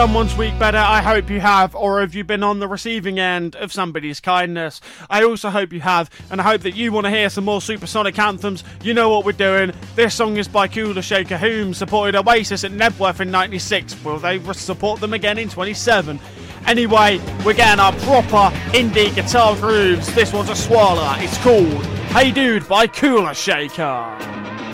Someone's week better, I hope you have, or have you been on the receiving end of somebody's kindness? I also hope you have, and I hope that you want to hear some more Supersonic anthems. You know what we're doing. This song is by Kula Shaker, whom supported Oasis at Nebworth in 96. Will they support them again in 27? Anyway, we're getting our proper indie guitar grooves. This one's a swaller. It's called Hey Dude by Kula Shaker.